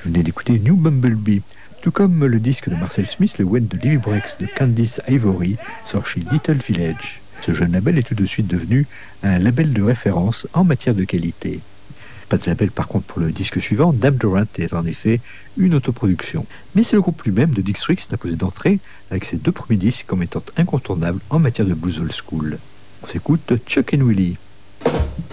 Vous venez d'écouter New Bumblebee. Tout comme le disque de Marcel Smith, le When the Levy Breaks de Candice Ivory sort chez Little Village. Ce jeune label est tout de suite devenu un label de référence en matière de qualité. Pas de label par contre pour le disque suivant, Dame Durant est en effet une autoproduction. Mais c'est le groupe lui-même de Dick Strick imposé d'entrée avec ses deux premiers disques comme étant incontournables en matière de blues old school. On s'écoute Chuck and Willie.